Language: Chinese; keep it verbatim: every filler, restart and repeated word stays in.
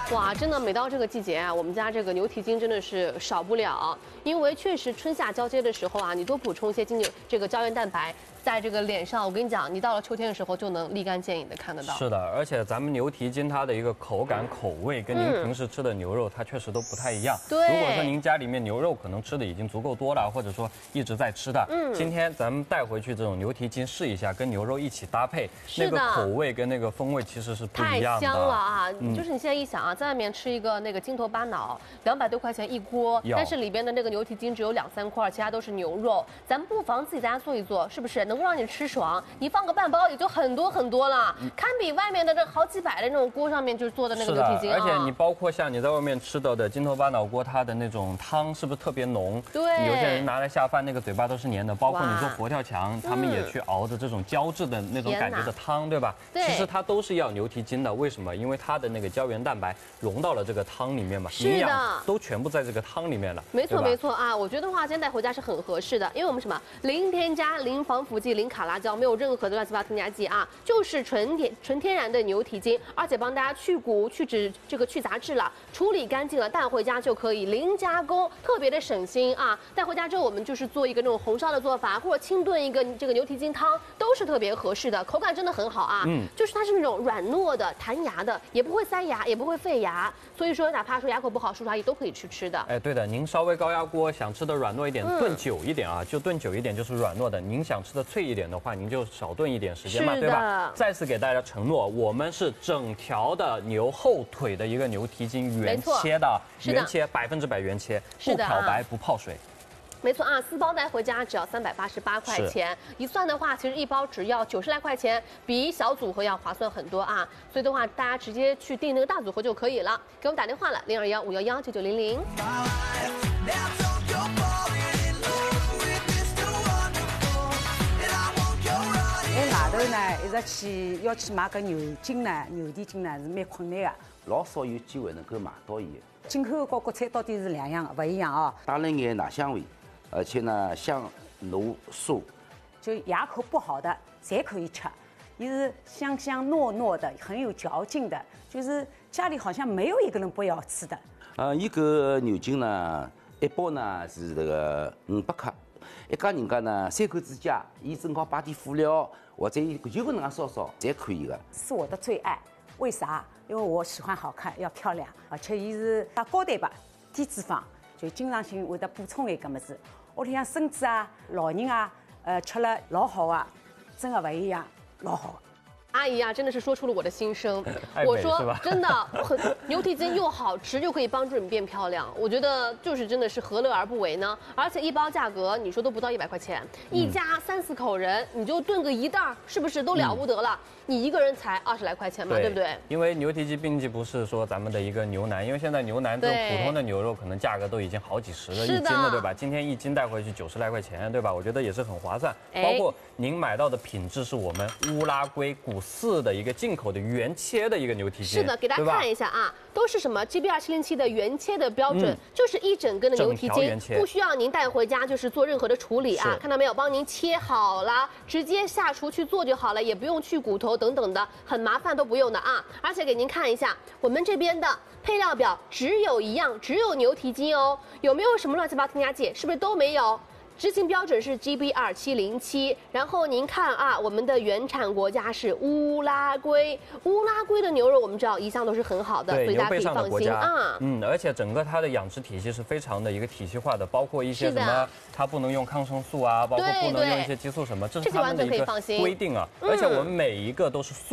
哇，真的每到这个季节啊，我们家这个牛蹄筋真的是少不了，因为确实春夏交接的时候啊，你多补充一些精这个胶原蛋白，在这个脸上，我跟你讲，你到了秋天的时候就能立竿见影的看得到。 是的，而且咱们牛蹄筋它的一个口感、口味跟您平时吃的牛肉，它确实都不太一样。 对， 如果说您家里面牛肉可能吃的已经足够多了，或者说一直在吃的，嗯，今天咱们带回去这种牛蹄筋试一下，跟牛肉一起搭配，那个口味跟那个风味其实是不一样的。 太香了啊！ 嗯、 就是你现在一想啊，在外面吃一个那个筋头巴脑，两百多块钱一锅，但是里边的那个牛蹄筋只有两三块，其他都是牛肉。咱们不妨自己在家做一做，是不是能够让你吃爽？你放个半包也就很多很多了，堪比外面的这好几百的那种锅上面就是做的那个牛蹄筋啊。 而且你包括像你在外面吃到的筋头巴脑锅，它的那种汤是不是特别浓？ 对， 有些人拿来下饭，那个嘴巴都是黏的。包括你说佛跳墙，他们也去熬的这种胶质的那种感觉的汤，对吧？ 对， 其实它都是要牛蹄筋的。为什么？因为它的那个胶原蛋白融到了这个汤里面嘛，营养都全部在这个汤里面了。 没错没错啊，我觉得话今天带回家是很合适的，因为我们什么零添加、零防腐剂、零卡拉胶，没有任何的乱七八糟添加剂啊，就是纯天纯天然的牛蹄筋，而且帮大家去骨、去脂、这个去杂质了，处理干净了，带回家就可以零加工，特别的省心啊。带回家之后，我们就是做一个那种红烧的做法，或者清炖一个这个牛蹄筋汤，都是特别合适的，口感真的很好啊。嗯，就是它是那种软糯的、弹牙的，也不会塞牙，也不会废牙，所以说哪怕说牙口不好，叔叔阿姨都可以去吃的。 哎，对的，您稍微高压锅想吃的软糯一点，嗯、炖久一点啊，就炖久一点就是软糯的。您想吃的脆一点的话，您就少炖一点时间嘛，对吧？再次给大家承诺，我们是整条的牛后腿的一个牛蹄筋原切的，原切百分之百原切，不漂白不泡水。 没错啊，四包带回家只要三百八十八块钱，一算的话，其实一包只要九十来块钱，比小组合要划算很多啊。所以的话，大家直接去订那个大组合就可以了。给我们打电话了，零二幺五幺幺九九零零。 在外头呢，一直去要去买个牛筋呢，牛蹄筋呢是蛮困难的， 老少有机会能够买到伊。 进口和国产到底是两样，不一样啊。 带了眼奶香味，而且呢香浓酥， 就牙口不好的侪可以吃，也是香香糯糯的，很有嚼劲的，就是家里好像没有一个人不要吃的。 呃，伊个牛筋呢，一包呢是这个五百克，一家人家呢三口之家，伊正好摆点辅料或者就搿能样烧烧，侪可以的。 是我的最爱，为啥？因为我喜欢好看，要漂亮，而且伊是打高蛋白、低脂肪，就经常性会得补充眼搿么子。屋里向孙子啊、老人啊，呃，吃了老好啊，真的不一样，老好。 阿姨啊，真的是说出了我的心声。我说真的，很牛蹄筋又好吃，又可以帮助你变漂亮。我觉得就是真的是何乐而不为呢？而且一包价格你说都不到一百块钱，一家三四口人你就炖个一袋，是不是都了不得了？嗯、你一个人才二十来块钱嘛， 对, 对不对？ 因为牛蹄筋并不是说咱们的一个牛腩，因为现在牛腩这种普通的牛肉可能价格都已经好几十了一斤了，对吧？今天一斤带回去九十来块钱，对吧？我觉得也是很划算。包括您买到的品质是我们乌拉圭古四的一个进口的原切的一个牛蹄筋， 是的，给大家看一下啊，都是什么 G B 二七零七的原切的标准，嗯、就是一整根的牛蹄筋，不需要您带回家就是做任何的处理啊，看到没有？帮您切好了，直接下厨去做就好了，也不用去骨头等等的，很麻烦都不用的啊。而且给您看一下我们这边的配料表，只有一样，只有牛蹄筋哦，有没有什么乱七八糟添加剂？是不是都没有？执行标准是 G B 二七零七，然后您看啊，我们的原产国家是乌拉圭，乌拉圭的牛肉我们知道一向都是很好的，所以大家可以放心啊。 嗯，而且整个它的养殖体系是非常的一个体系化的，包括一些什么，它不能用抗生素啊，包括不能用一些激素什么，这是他们的一个规定啊。而且我们每一个都是素。